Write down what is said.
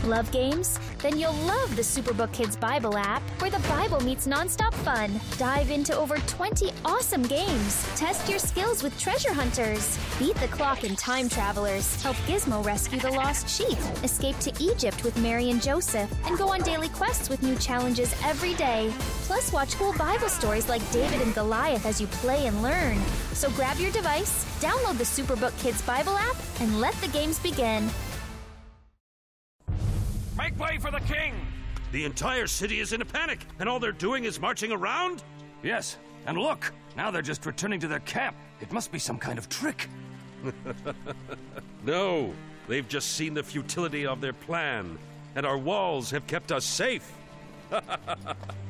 Love games? Then you'll love the Superbook Kids Bible app, where the Bible meets nonstop fun. Dive into over 20 awesome games. Test your skills with treasure hunters. Beat the clock in Time Travelers. Help Gizmo rescue the lost sheep. Escape to Egypt with Mary and Joseph. And go on daily quests with new challenges every day. Plus, watch cool Bible stories like David and Goliath as you play and learn. So grab your device, download the Superbook Kids Bible app, and let the games begin. Make way for the king! The entire city is in a panic, and all they're doing is marching around? Yes, and look! Now they're just returning to their camp. It must be some kind of trick. No, they've just seen the futility of their plan, and our walls have kept us safe.